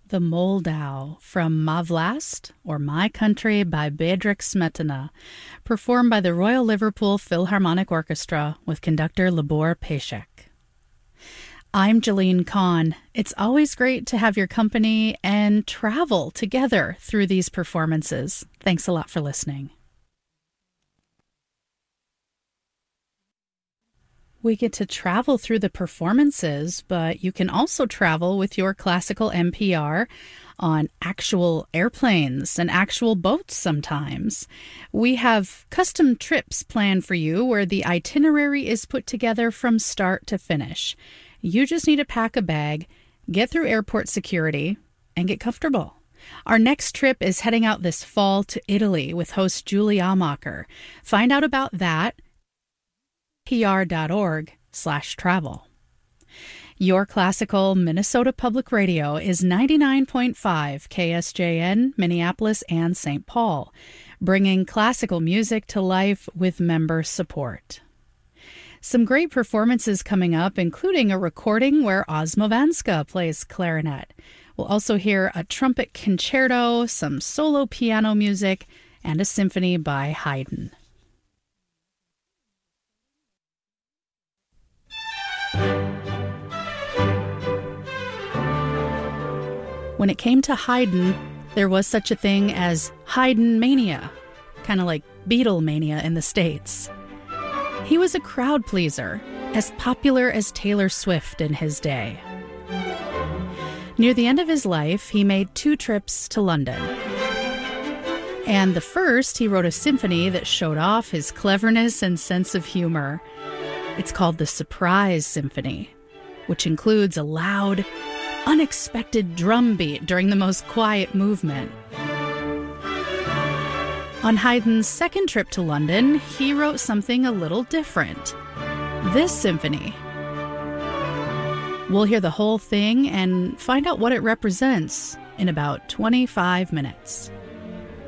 The Moldau from Ma Vlast, or My Country by Bedřich Smetana, performed by the Royal Liverpool Philharmonic Orchestra with conductor Libor Pešek. I'm Jalene Kahn. It's always great to have your company and travel together through these performances. Thanks a lot for listening. We get to travel through the performances, but you can also travel with your classical NPR on actual airplanes and actual boats sometimes. We have custom trips planned for you where the itinerary is put together from start to finish. You just need to pack a bag, get through airport security, and get comfortable. Our next trip is heading out this fall to Italy with host Julie Amacher. Find out about that npr.org/travel. Your classical Minnesota Public Radio is 99.5 KSJN, Minneapolis and St. Paul, bringing classical music to life with member support. Some great performances coming up, including a recording where Osmovanska plays clarinet. We'll also hear a trumpet concerto, some solo piano music, and a symphony by Haydn. When it came to Haydn, there was such a thing as Haydn mania, kind of like Beatlemania in the States. He was a crowd pleaser, as popular as Taylor Swift in his day. Near the end of his life, he made 2 trips to London. And the first, he wrote a symphony that showed off his cleverness and sense of humor. It's called the Surprise Symphony, which includes a loud, unexpected drum beat during the most quiet movement. On Haydn's second trip to London, he wrote something a little different. This symphony. We'll hear the whole thing and find out what it represents in about 25 minutes.